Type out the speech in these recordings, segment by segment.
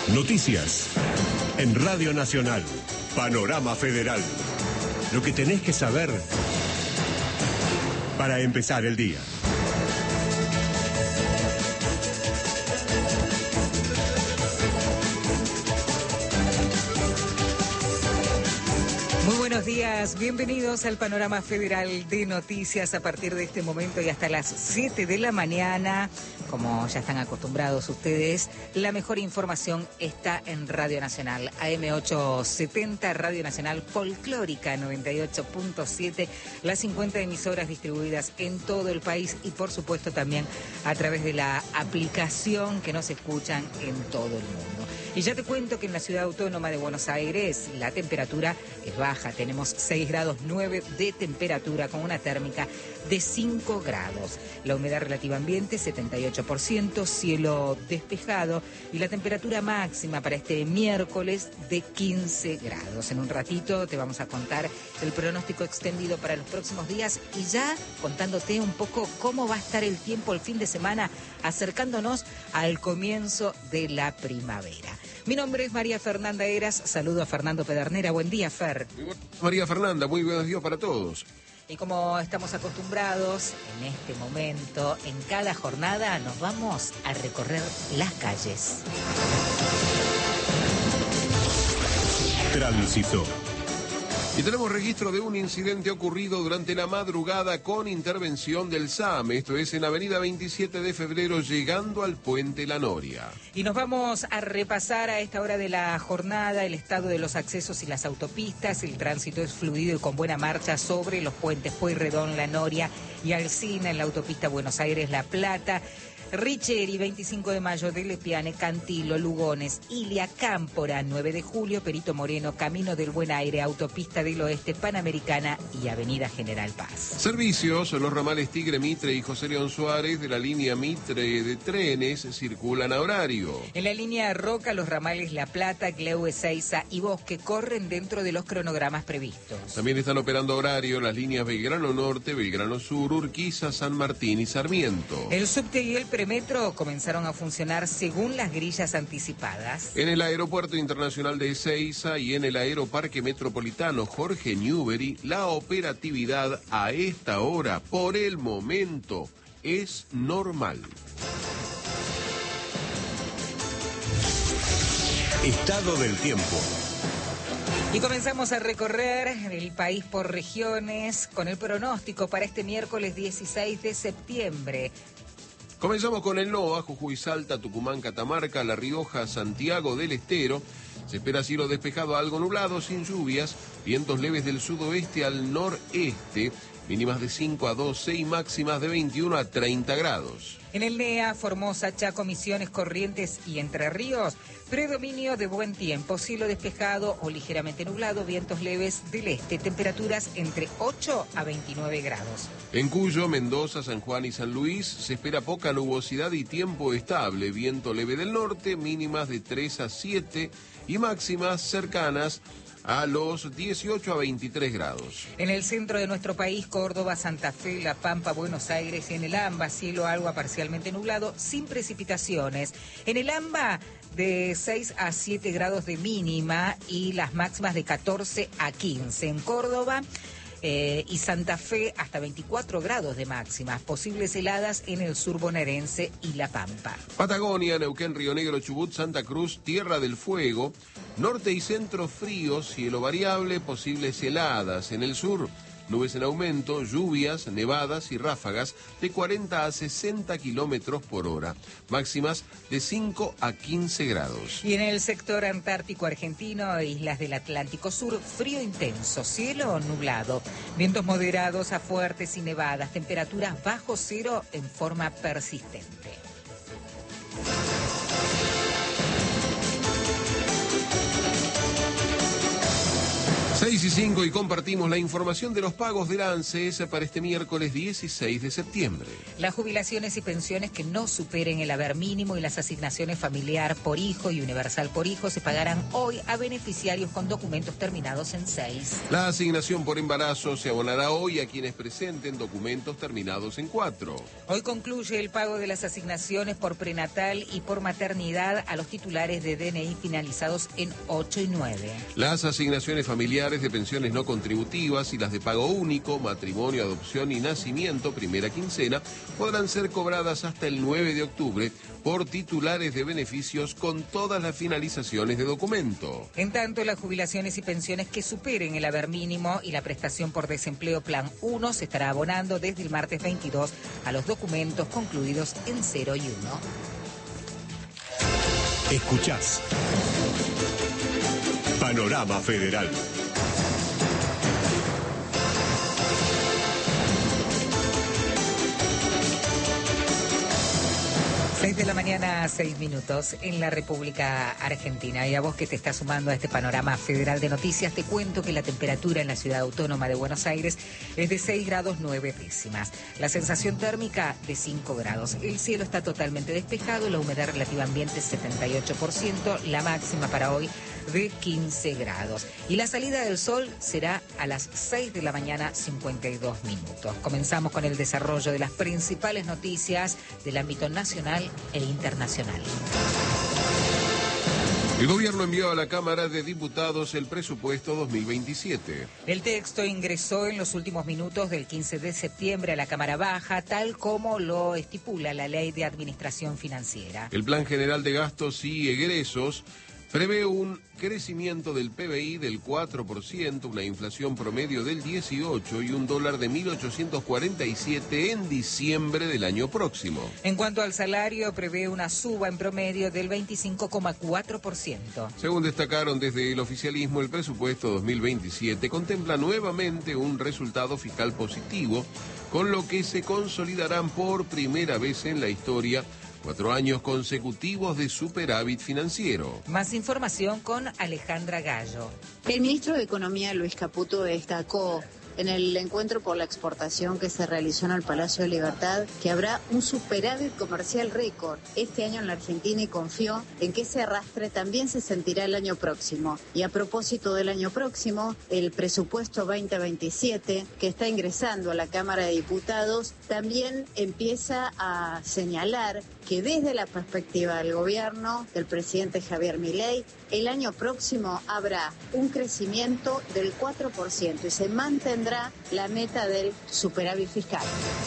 Noticias en Radio Nacional, Panorama Federal. Lo que tenés que saber para empezar el día. Muy buenos días, bienvenidos al Panorama Federal de Noticias a partir de este momento y hasta las 7 de la mañana. Como ya están acostumbrados ustedes, la mejor información está en Radio Nacional, AM870, Radio Nacional Folclórica 98.7, las 50 emisoras distribuidas en todo el país y por supuesto también a través de la aplicación que nos escuchan en todo el mundo. Y ya te cuento que en la Ciudad Autónoma de Buenos Aires la temperatura es baja, tenemos 6 grados 9 de temperatura con una térmica de 5 grados. La humedad relativa ambiente 78%, cielo despejado y la temperatura máxima para este miércoles de 15 grados. En un ratito te vamos a contar el pronóstico extendido para los próximos días y ya contándote un poco cómo va a estar el tiempo el fin de semana, acercándonos al comienzo de la primavera. Mi nombre es María Fernanda Heras, saludo a Fernando Pedernera. Buen día, Fer. María Fernanda, muy buenos días para todos. Y como estamos acostumbrados, en este momento, en cada jornada, nos vamos a recorrer las calles. Tránsito. Y tenemos registro de un incidente ocurrido durante la madrugada con intervención del SAM, esto es en Avenida 27 de Febrero, llegando al Puente La Noria. Y nos vamos a repasar a esta hora de la jornada el estado de los accesos y las autopistas. El tránsito es fluido y con buena marcha sobre los puentes Pueyrredón, La Noria y Alsina en la autopista Buenos Aires-La Plata. Richeri, 25 de mayo, de Lepiane, Cantilo, Lugones, Ilia, Cámpora, 9 de julio, Perito Moreno, Camino del Buen Aire, Autopista del Oeste, Panamericana y Avenida General Paz. Servicios, los ramales Tigre, Mitre y José León Suárez de la línea Mitre de trenes circulan a horario. En la línea Roca, los ramales La Plata, Gleu, Ezeiza y Bosque corren dentro de los cronogramas previstos. También están operando a horario las líneas Belgrano Norte, Belgrano Sur, Urquiza, San Martín y Sarmiento. El subte y el Premetro comenzaron a funcionar según las grillas anticipadas. En el Aeropuerto Internacional de Ezeiza y en el Aeroparque Metropolitano Jorge Newbery, la operatividad a esta hora, por el momento, es normal. Estado del tiempo. Y comenzamos a recorrer el país por regiones con el pronóstico para este miércoles 16 de septiembre. Comenzamos con el NOA, Jujuy, Salta, Tucumán, Catamarca, La Rioja, Santiago del Estero. Se espera cielo despejado algo nublado, sin lluvias, vientos leves del sudoeste al noreste, mínimas de 5 a 12 y máximas de 21 a 30 grados. En el NEA, Formosa, Chaco, Misiones, Corrientes y Entre Ríos, predominio de buen tiempo, cielo despejado o ligeramente nublado, vientos leves del este, temperaturas entre 8 a 29 grados. En Cuyo, Mendoza, San Juan y San Luis se espera poca nubosidad y tiempo estable, viento leve del norte, mínimas de 3 a 7 y máximas cercanas a los 18 a 23 grados. En el centro de nuestro país, Córdoba, Santa Fe, La Pampa, Buenos Aires y en el AMBA, cielo algo parcialmente nublado, sin precipitaciones. En el AMBA, de 6 a 7 grados de mínima y las máximas de 14 a 15. En Córdoba y Santa Fe, hasta 24 grados de máximas, posibles heladas en el sur bonaerense y La Pampa. Patagonia, Neuquén, Río Negro, Chubut, Santa Cruz, Tierra del Fuego, norte y centro frío, cielo variable, posibles heladas. En el sur, nubes en aumento, lluvias, nevadas y ráfagas de 40 a 60 kilómetros por hora, máximas de 5 a 15 grados. Y en el sector antártico argentino e islas del Atlántico Sur, frío intenso, cielo nublado, vientos moderados a fuertes y nevadas, temperaturas bajo cero en forma persistente. 6 6:05 y compartimos la información de los pagos de la ANSES para este miércoles 16 de septiembre. Las jubilaciones y pensiones que no superen el haber mínimo y las asignaciones familiar por hijo y universal por hijo se pagarán hoy a beneficiarios con documentos terminados en 6. La asignación por embarazo se abonará hoy a quienes presenten documentos terminados en 4. Hoy concluye el pago de las asignaciones por prenatal y por maternidad a los titulares de DNI finalizados en 8 y 9. Las asignaciones familiares de pensiones no contributivas y las de pago único, matrimonio, adopción y nacimiento, primera quincena, podrán ser cobradas hasta el 9 de octubre por titulares de beneficios con todas las finalizaciones de documento. En tanto, las jubilaciones y pensiones que superen el haber mínimo y la prestación por desempleo Plan 1 se estará abonando desde el martes 22 a los documentos concluidos en 0 y 1. Escuchás Panorama Federal. 6 de la mañana, 6 minutos en la República Argentina. Y a vos que te estás sumando a este panorama federal de noticias, te cuento que la temperatura en la ciudad autónoma de Buenos Aires es de 6 grados 9 décimas. La sensación térmica de 5 grados. El cielo está totalmente despejado, la humedad relativa ambiente es 78%, la máxima para hoy de 15 grados. Y la salida del sol será a las 6 de la mañana, 52 minutos. Comenzamos con el desarrollo de las principales noticias del ámbito nacional e internacional. El gobierno envió a la Cámara de Diputados el presupuesto 2027. El texto ingresó en los últimos minutos del 15 de septiembre a la Cámara Baja, tal como lo estipula la Ley de Administración Financiera. El Plan General de Gastos y Egresos prevé un crecimiento del PBI del 4%, una inflación promedio del 18% y un dólar de 1.847 en diciembre del año próximo. En cuanto al salario, prevé una suba en promedio del 25,4%. Según destacaron desde el oficialismo, el presupuesto 2027 contempla nuevamente un resultado fiscal positivo, con lo que se consolidarán por primera vez en la historia 4 años consecutivos de superávit financiero. Más información con Alejandra Gallo. El ministro de Economía, Luis Caputo, destacó en el encuentro por la exportación que se realizó en el Palacio de Libertad que habrá un superávit comercial récord este año en la Argentina y confió en que ese arrastre también se sentirá el año próximo. Y a propósito del año próximo, el presupuesto 2027 que está ingresando a la Cámara de Diputados también empieza a señalar que desde la perspectiva del gobierno del presidente Javier Milei, el año próximo habrá un crecimiento del 4% y se mantendrá la meta del superávit fiscal.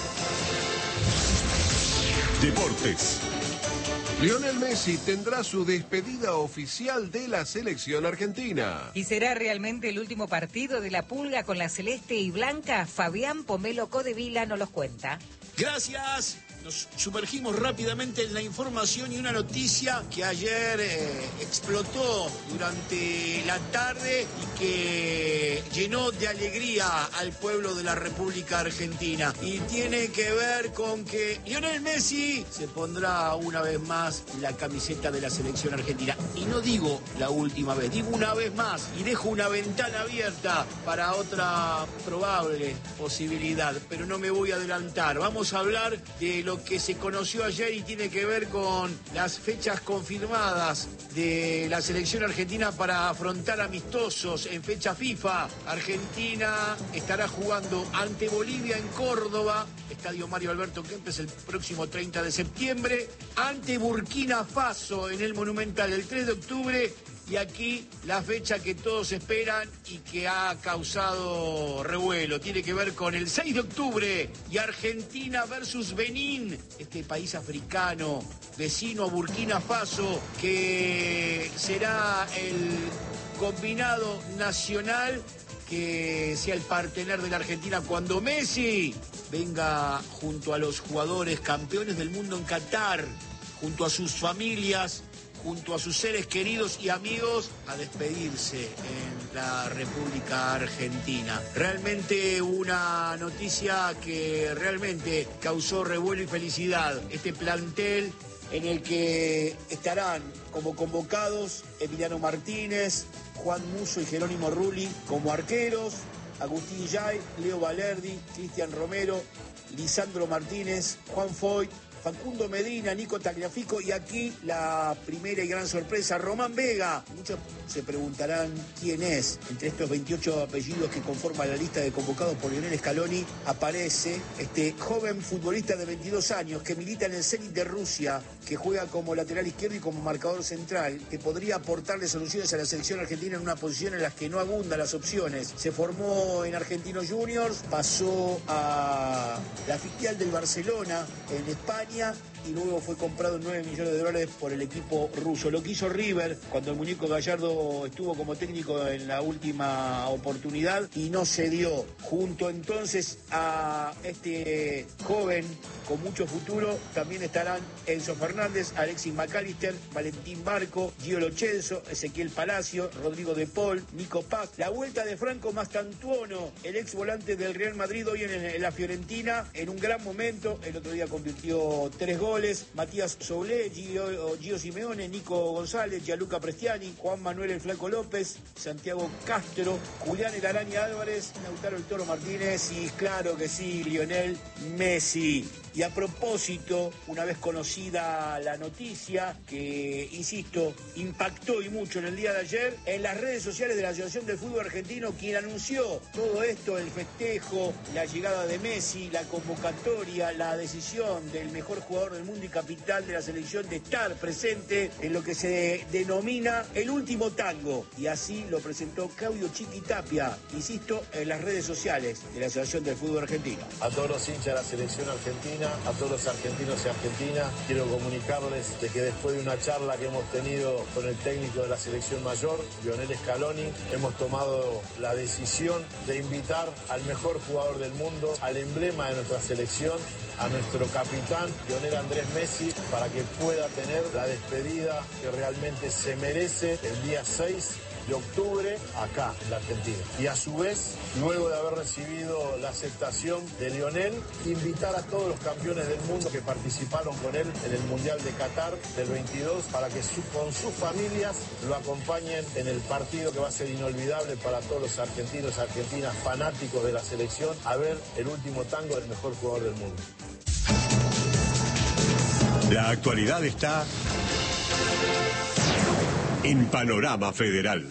Deportes. Lionel Messi tendrá su despedida oficial de la selección argentina. ¿Y será realmente el último partido de la Pulga con la celeste y blanca? Fabián Pomelo Codevila nos los cuenta. Gracias. Nos sumergimos rápidamente en la información y una noticia que ayer explotó durante la tarde y que llenó de alegría al pueblo de la República Argentina. Y tiene que ver con que Lionel Messi se pondrá una vez más la camiseta de la selección argentina. Y no digo la última vez, digo una vez más y dejo una ventana abierta para otra probable posibilidad, pero no me voy a adelantar. Vamos a hablar de lo que se conoció ayer y tiene que ver con las fechas confirmadas de la selección argentina para afrontar amistosos en fecha FIFA. Argentina estará jugando ante Bolivia en Córdoba, Estadio Mario Alberto Kempes, el próximo 30 de septiembre, ante Burkina Faso en el Monumental el 3 de octubre. Y aquí la fecha que todos esperan y que ha causado revuelo tiene que ver con el 6 de octubre y Argentina versus Benín, este país africano vecino a Burkina Faso, que será el combinado nacional que sea el partener de la Argentina cuando Messi venga junto a los jugadores campeones del mundo en Qatar, junto a sus familias, junto a sus seres queridos y amigos, a despedirse en la República Argentina. Realmente una noticia que realmente causó revuelo y felicidad. Este plantel en el que estarán como convocados Emiliano Martínez, Juan Musso y Jerónimo Rulli como arqueros, Agustín Yay, Leo Valerdi, Cristian Romero, Lisandro Martínez, Juan Foyt, Facundo Medina, Nico Tagliafico y aquí la primera y gran sorpresa, Román Vega. Muchos se preguntarán quién es. Entre estos 28 apellidos que conforman la lista de convocados por Lionel Scaloni aparece este joven futbolista de 22 años que milita en el Zenit de Rusia, que juega como lateral izquierdo y como marcador central, que podría aportarle soluciones a la selección argentina en una posición en la que no abundan las opciones. Se formó en Argentinos Juniors, pasó a la filial del Barcelona en España y luego fue comprado en $9 millones por el equipo ruso. Lo que hizo River cuando el muñeco Gallardo estuvo como técnico en la última oportunidad y no se dio. Junto entonces a este joven con mucho futuro también estarán Enzo Fernández, Alexis McAllister, Valentín Barco, Gio Lo Celso, Ezequiel Palacio, Rodrigo De Paul, Nico Paz. La vuelta de Franco Mastantuono, el ex volante del Real Madrid hoy en la Fiorentina, en un gran momento. El otro día convirtió 3 goles. Matías Soulé, Gio Simeone, Nico González, Gianluca Prestiani, Juan Manuel El Flaco López, Santiago Castro, Julián El Araña Álvarez, Lautaro El Toro Martínez y claro que sí, Lionel Messi. Y a propósito, una vez conocida la noticia, que, insisto, impactó y mucho en el día de ayer, en las redes sociales de la Asociación del Fútbol Argentino, quien anunció todo esto, el festejo, la llegada de Messi, la convocatoria, la decisión del mejor jugador del mundo y capitán de la selección de estar presente en lo que se denomina el último tango. Y así lo presentó Claudio Chiqui Tapia, insisto, en las redes sociales de la Asociación del Fútbol Argentino. A todos los hinchas de la selección argentina, a todos los argentinos y argentinas, quiero comunicarles de que después de una charla que hemos tenido con el técnico de la selección mayor, Lionel Scaloni, hemos tomado la decisión de invitar al mejor jugador del mundo, al emblema de nuestra selección, a nuestro capitán, Lionel Andrés Messi, para que pueda tener la despedida que realmente se merece el día 6 de octubre acá en la Argentina. Y a su vez, luego de haber recibido la aceptación de Lionel, invitar a todos los campeones del mundo que participaron con él en el Mundial de Qatar del 22 para que con sus familias lo acompañen en el partido que va a ser inolvidable para todos los argentinos y argentinas fanáticos de la selección, a ver el último tango del mejor jugador del mundo. La actualidad está en Panorama Federal.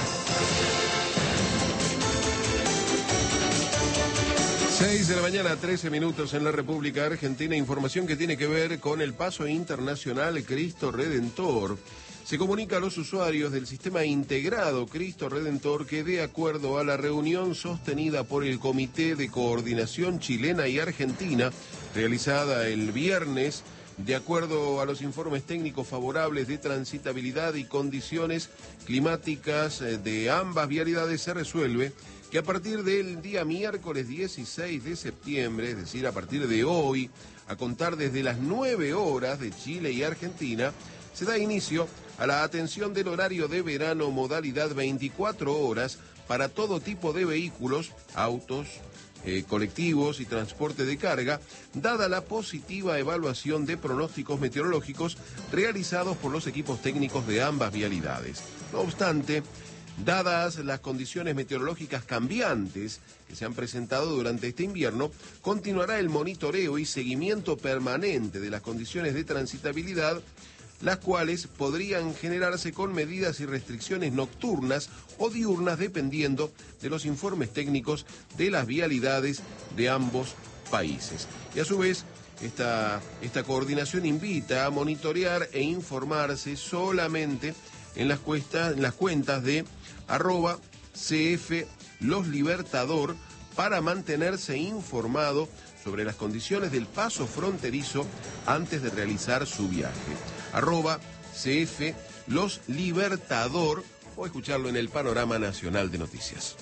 Seis de la mañana, 13 minutos en la República Argentina. Información que tiene que ver con el paso internacional Cristo Redentor. Se comunica a los usuarios del sistema integrado Cristo Redentor que, de acuerdo a la reunión sostenida por el Comité de Coordinación Chilena y Argentina, realizada el viernes, de acuerdo a los informes técnicos favorables de transitabilidad y condiciones climáticas de ambas vialidades, se resuelve que a partir del día miércoles 16 de septiembre, es decir, a partir de hoy, a contar desde las 9 horas de Chile y Argentina, se da inicio a la atención del horario de verano modalidad 24 horas para todo tipo de vehículos, autos, colectivos y transporte de carga, dada la positiva evaluación de pronósticos meteorológicos realizados por los equipos técnicos de ambas vialidades. No obstante, dadas las condiciones meteorológicas cambiantes que se han presentado durante este invierno, continuará el monitoreo y seguimiento permanente de las condiciones de transitabilidad, las cuales podrían generarse con medidas y restricciones nocturnas o diurnas dependiendo de los informes técnicos de las vialidades de ambos países. Y a su vez, esta coordinación invita a monitorear e informarse solamente en las cuentas de @CF_LosLibertador para mantenerse informado sobre las condiciones del paso fronterizo antes de realizar su viaje. @CF_LosLibertador o escucharlo en el Panorama Nacional de Noticias.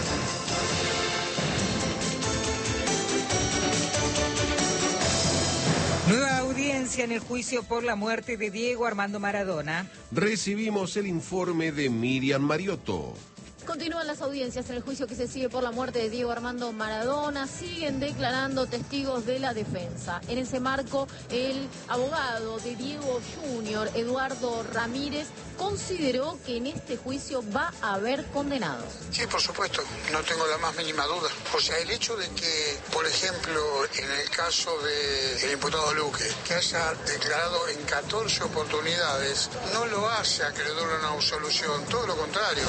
Nueva audiencia en el juicio por la muerte de Diego Armando Maradona. Recibimos el informe de Miriam Mariotto. Continúan las audiencias en el juicio que se sigue por la muerte de Diego Armando Maradona. Siguen declarando testigos de la defensa. En ese marco, el abogado de Diego Jr., Eduardo Ramírez, consideró que en este juicio va a haber condenados. Sí, por supuesto, no tengo la más mínima duda. O sea, el hecho de que, por ejemplo, en el caso del imputado Luque, que haya declarado en 14 oportunidades, no lo hace acreedor a una absolución, todo lo contrario.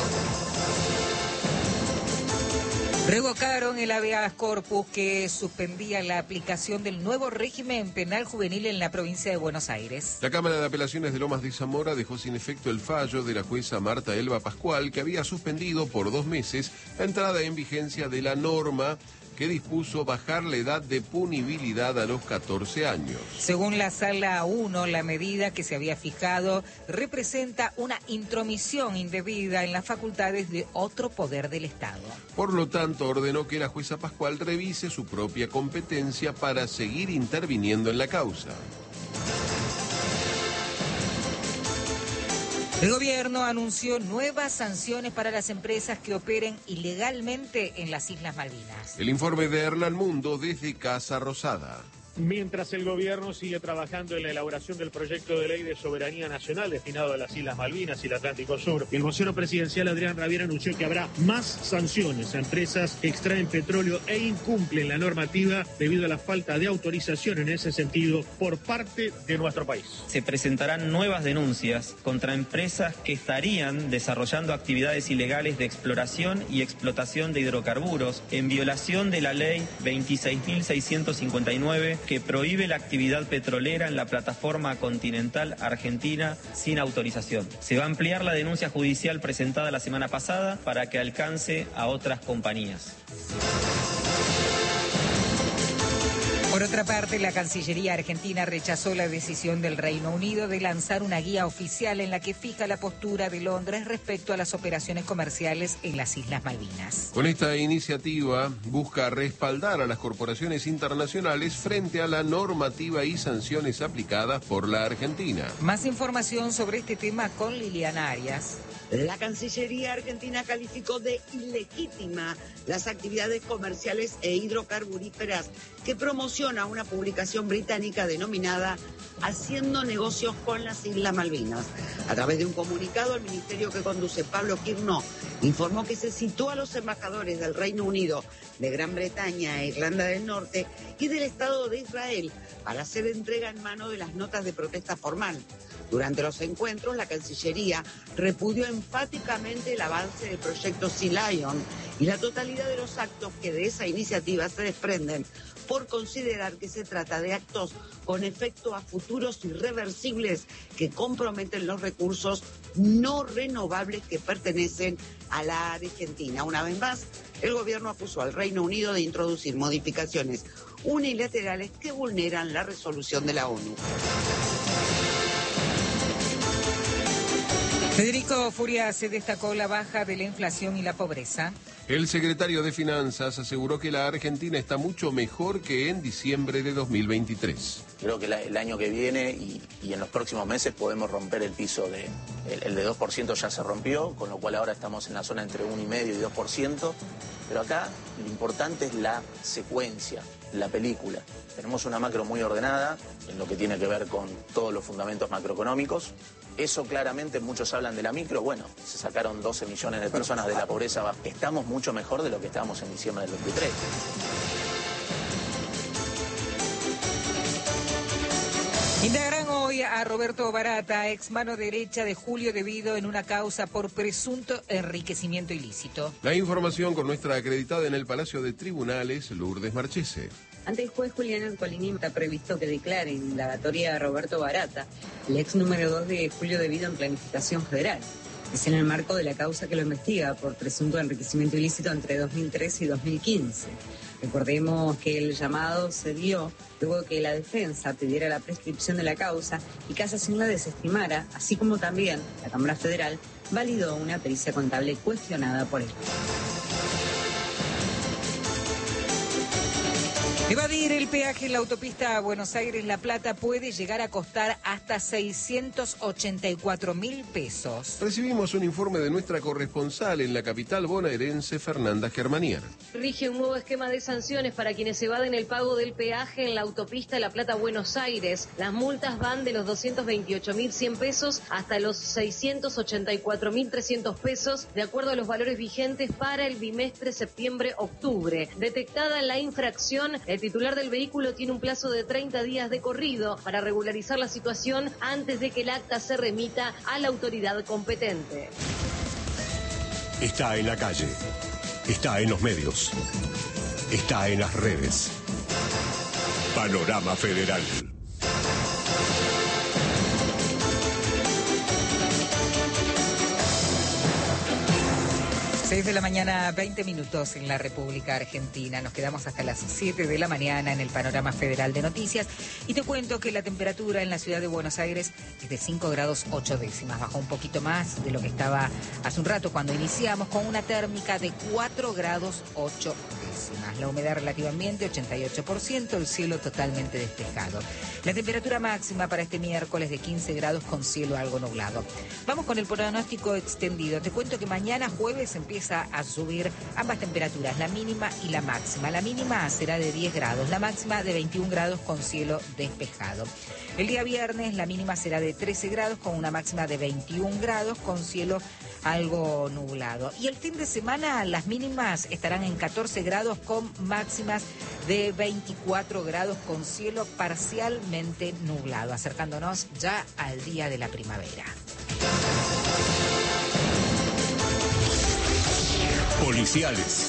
Revocaron el habeas corpus que suspendía la aplicación del nuevo régimen penal juvenil en la provincia de Buenos Aires. La Cámara de Apelaciones de Lomas de Zamora dejó sin efecto el fallo de la jueza Marta Elba Pascual, que había suspendido por 2 meses la entrada en vigencia de la norma que dispuso bajar la edad de punibilidad a los 14 años. Según la Sala 1, la medida que se había fijado representa una intromisión indebida en las facultades de otro poder del Estado. Por lo tanto, ordenó que la jueza Pascual revise su propia competencia para seguir interviniendo en la causa. El gobierno anunció nuevas sanciones para las empresas que operen ilegalmente en las Islas Malvinas. El informe de Hernán Mundo desde Casa Rosada. Mientras el gobierno sigue trabajando en la elaboración del proyecto de ley de soberanía nacional destinado a las Islas Malvinas y el Atlántico Sur, el vocero presidencial Adrián Rabier anunció que habrá más sanciones a empresas que extraen petróleo e incumplen la normativa debido a la falta de autorización en ese sentido por parte de nuestro país. Se presentarán nuevas denuncias contra empresas que estarían desarrollando actividades ilegales de exploración y explotación de hidrocarburos en violación de la ley 26.659 que prohíbe la actividad petrolera en la plataforma continental argentina sin autorización. Se va a ampliar la denuncia judicial presentada la semana pasada para que alcance a otras compañías. Por otra parte, la Cancillería argentina rechazó la decisión del Reino Unido de lanzar una guía oficial en la que fija la postura de Londres respecto a las operaciones comerciales en las Islas Malvinas. Con esta iniciativa busca respaldar a las corporaciones internacionales frente a la normativa y sanciones aplicadas por la Argentina. Más información sobre este tema con Liliana Arias. La Cancillería argentina calificó de ilegítima las actividades comerciales e hidrocarburíferas que promociona una publicación británica denominada Haciendo Negocios con las Islas Malvinas. A través de un comunicado, el ministerio que conduce Pablo Quirno informó que se citó a los embajadores del Reino Unido, de Gran Bretaña e Irlanda del Norte y del Estado de Israel para hacer entrega en mano de las notas de protesta formal. Durante los encuentros, la Cancillería repudió enfáticamente el avance del proyecto Sea Lion y la totalidad de los actos que de esa iniciativa se desprenden por considerar que se trata de actos con efecto a futuros irreversibles que comprometen los recursos no renovables que pertenecen a la Argentina. Una vez más, el gobierno acusó al Reino Unido de introducir modificaciones unilaterales que vulneran la resolución de la ONU. Federico Furia se destacó la baja de la inflación y la pobreza. El secretario de Finanzas aseguró que la Argentina está mucho mejor que en diciembre de 2023. Creo que el año que viene y en los próximos meses podemos romper el piso el de 2% ya se rompió, con lo cual ahora estamos en la zona entre 1,5% y 2%. Pero acá lo importante es la secuencia, la película. Tenemos una macro muy ordenada en lo que tiene que ver con todos los fundamentos macroeconómicos. Eso claramente, muchos hablan de la micro, bueno, se sacaron 12 millones de personas de la pobreza. Estamos mucho mejor de lo que estábamos en diciembre del 23. Indagarán hoy a Roberto Barata, ex mano derecha de Julio Devido, en una causa por presunto enriquecimiento ilícito. La información con nuestra acreditada en el Palacio de Tribunales, Lourdes Marchese. Ante el juez Julián Ancolini está previsto que declare en indagatoria a Roberto Barata, el ex número 2 de Julio Devido en Planificación Federal. Es en el marco de la causa que lo investiga por presunto enriquecimiento ilícito entre 2013 y 2015. Recordemos que el llamado se dio luego de que la defensa pidiera la prescripción de la causa y Casación la desestimara, así como también la Cámara Federal validó una pericia contable cuestionada por él. Evadir el peaje en la autopista Buenos Aires-La Plata puede llegar a costar hasta 684.000 pesos. Recibimos un informe de nuestra corresponsal en la capital bonaerense, Fernanda Germanier. Rige un nuevo esquema de sanciones para quienes evaden el pago del peaje en la autopista La Plata-Buenos Aires. Las multas van de los 228.100 pesos hasta los 684.300 pesos, de acuerdo a los valores vigentes para el bimestre septiembre-octubre. Detectada la infracción, el titular del vehículo tiene un plazo de 30 días de corrido para regularizar la situación antes de que el acta se remita a la autoridad competente. Está en la calle, está en los medios, está en las redes. Panorama Federal. 6 de la mañana, 20 minutos en la República Argentina. Nos quedamos hasta las 7 de la mañana en el Panorama Federal de Noticias. Y te cuento que la temperatura en la ciudad de Buenos Aires es de 5 grados 8 décimas. Bajó un poquito más de lo que estaba hace un rato cuando iniciamos, con una térmica de 4 grados 8 décimas. La humedad relativa ambiente, 88%, el cielo totalmente despejado. La temperatura máxima para este miércoles de 15 grados con cielo algo nublado. Vamos con el pronóstico extendido. Te cuento que mañana jueves empieza a subir ambas temperaturas, la mínima y la máxima. La mínima será de 10 grados, la máxima de 21 grados con cielo despejado. El día viernes la mínima será de 13 grados con una máxima de 21 grados con cielo algo nublado. Y el fin de semana las mínimas estarán en 14 grados con máximas de 24 grados con cielo parcialmente nublado, acercándonos ya al día de la primavera. Policiales.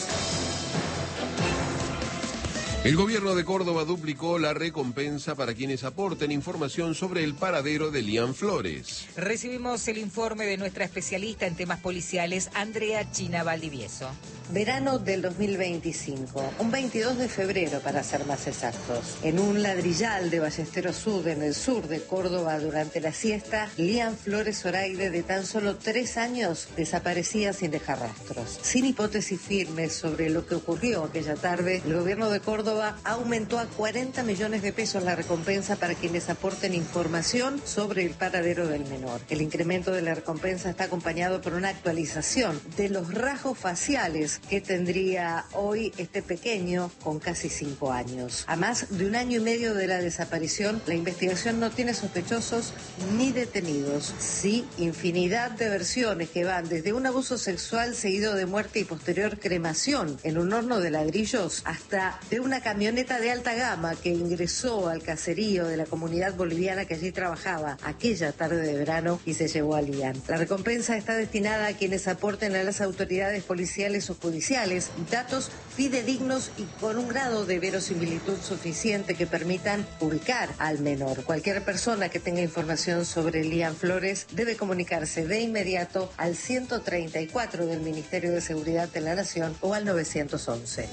El gobierno de Córdoba duplicó la recompensa para quienes aporten información sobre el paradero de Lian Flores. Recibimos el informe de nuestra especialista en temas policiales, Andrea China Valdivieso. Verano del 2025, un 22 de febrero para ser más exactos. En un ladrillal de Ballesteros Sud, en el sur de Córdoba, durante la siesta, Lian Flores Zoraide, de tan solo 3 años, desaparecía sin dejar rastros. Sin hipótesis firmes sobre lo que ocurrió aquella tarde, el gobierno de Córdoba aumentó a 40 millones de pesos la recompensa para quienes aporten información sobre el paradero del menor. El incremento de la recompensa está acompañado por una actualización de los rasgos faciales que tendría hoy este pequeño con casi 5 años. A más de 1 año y medio de la desaparición, la investigación no tiene sospechosos ni detenidos. Sí, infinidad de versiones que van desde un abuso sexual seguido de muerte y posterior cremación en un horno de ladrillos, hasta de una camioneta de alta gama que ingresó al caserío de la comunidad boliviana que allí trabajaba aquella tarde de verano y se llevó a Lian. La recompensa está destinada a quienes aporten a las autoridades policiales o judiciales datos fidedignos y con un grado de verosimilitud suficiente que permitan ubicar al menor. Cualquier persona que tenga información sobre Lian Flores debe comunicarse de inmediato al 134 del Ministerio de Seguridad de la Nación o al 911.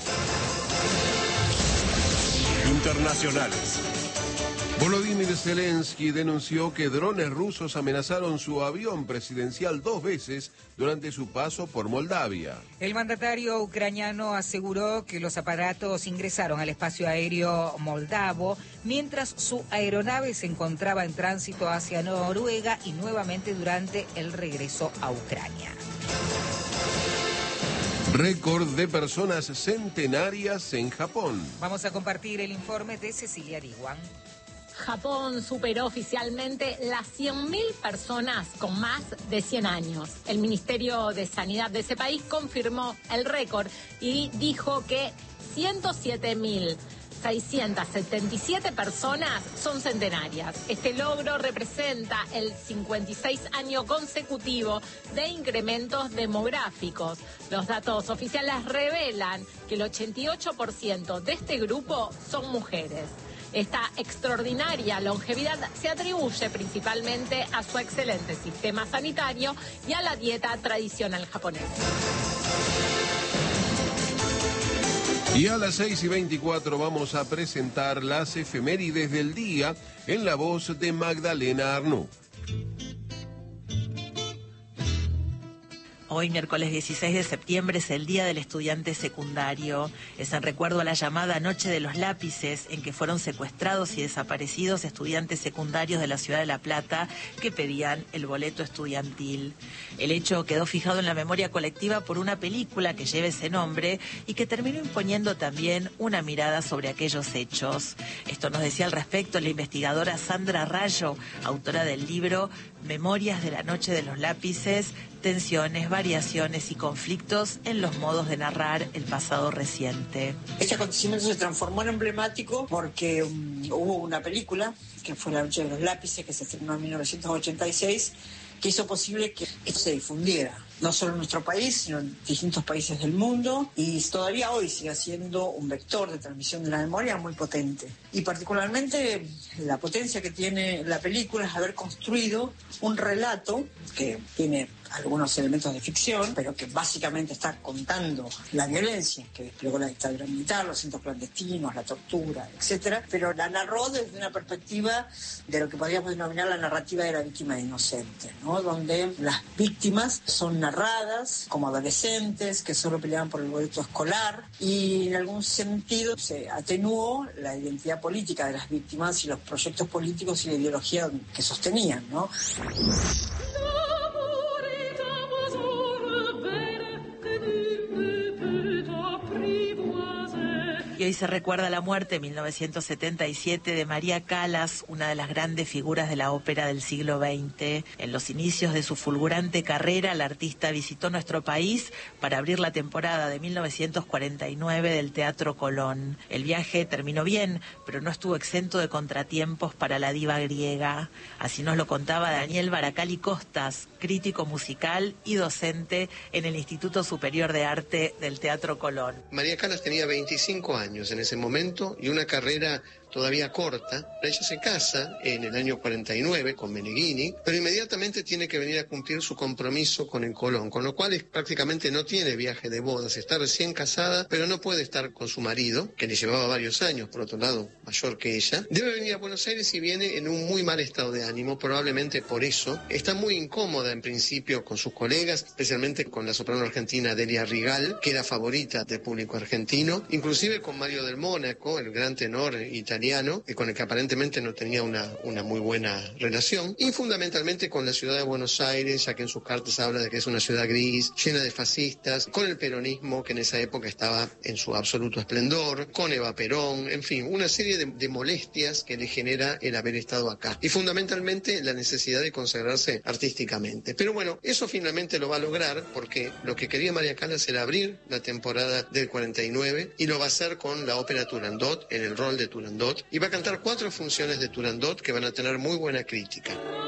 Internacionales. Volodymyr Zelensky denunció que drones rusos amenazaron su avión presidencial 2 veces durante su paso por Moldavia. El mandatario ucraniano aseguró que los aparatos ingresaron al espacio aéreo moldavo mientras su aeronave se encontraba en tránsito hacia Noruega y nuevamente durante el regreso a Ucrania. Récord de personas centenarias en Japón. Vamos a compartir el informe de Cecilia Diwan. Japón superó oficialmente las 100.000 personas con más de 100 años. El Ministerio de Sanidad de ese país confirmó el récord y dijo que 107.677 personas son centenarias. Este logro representa el 56 año consecutivo de incrementos demográficos. Los datos oficiales revelan que el 88% de este grupo son mujeres. Esta extraordinaria longevidad se atribuye principalmente a su excelente sistema sanitario y a la dieta tradicional japonesa. Y a las 6:24 vamos a presentar las efemérides del día en la voz de Magdalena Arnoux. Hoy, miércoles 16 de septiembre, es el Día del Estudiante Secundario. Es en recuerdo a la llamada Noche de los Lápices, en que fueron secuestrados y desaparecidos estudiantes secundarios de la ciudad de La Plata que pedían el boleto estudiantil. El hecho quedó fijado en la memoria colectiva por una película que lleva ese nombre y que terminó imponiendo también una mirada sobre aquellos hechos. Esto nos decía al respecto la investigadora Sandra Rayo, autora del libro Memorias de la Noche de los Lápices, tensiones, variaciones y conflictos en los modos de narrar el pasado reciente. Este acontecimiento se transformó en emblemático porque hubo una película, que fue La Noche de los Lápices, que se estrenó en 1986, que hizo posible que esto se difundiera, no solo en nuestro país, sino en distintos países del mundo, y todavía hoy sigue siendo un vector de transmisión de la memoria muy potente. Y particularmente la potencia que tiene la película es haber construido un relato que tiene algunos elementos de ficción, pero que básicamente está contando la violencia que desplegó la dictadura militar, los centros clandestinos, la tortura, etcétera, pero la narró desde una perspectiva de lo que podríamos denominar la narrativa de la víctima inocente, ¿no? Donde las víctimas son narradas como adolescentes que solo peleaban por el boleto escolar, y en algún sentido se atenuó la identidad política de las víctimas y los proyectos políticos y la ideología que sostenían, ¿no? Y hoy se recuerda la muerte en 1977 de María Callas, una de las grandes figuras de la ópera del siglo XX. En los inicios de su fulgurante carrera, la artista visitó nuestro país para abrir la temporada de 1949 del Teatro Colón. El viaje terminó bien, pero no estuvo exento de contratiempos para la diva griega. Así nos lo contaba Daniel Baracali Costas, crítico musical y docente en el Instituto Superior de Arte del Teatro Colón. María Callas tenía 25 años en ese momento y una carrera todavía corta. Ella se casa en el año 49 con Meneghini, pero inmediatamente tiene que venir a cumplir su compromiso con el Colón, con lo cual prácticamente no tiene viaje de bodas. Está recién casada, pero no puede estar con su marido, que le llevaba varios años, por otro lado, mayor que ella. Debe venir a Buenos Aires y viene en un muy mal estado de ánimo, probablemente por eso. Está muy incómoda en principio con sus colegas, especialmente con la soprano argentina Delia Rigal, que era favorita del público argentino, inclusive con Mario del Mónaco, el gran tenor italiano, con el que aparentemente no tenía una muy buena relación, y fundamentalmente con la ciudad de Buenos Aires, ya que en sus cartas habla de que es una ciudad gris, llena de fascistas, con el peronismo que en esa época estaba en su absoluto esplendor, con Eva Perón, en fin, una serie de molestias que le genera el haber estado acá, y fundamentalmente la necesidad de consagrarse artísticamente. Pero bueno, eso finalmente lo va a lograr, porque lo que quería María Callas era abrir la temporada del 49, y lo va a hacer con la ópera Turandot, en el rol de Turandot, y va a cantar 4 funciones de Turandot que van a tener muy buena crítica.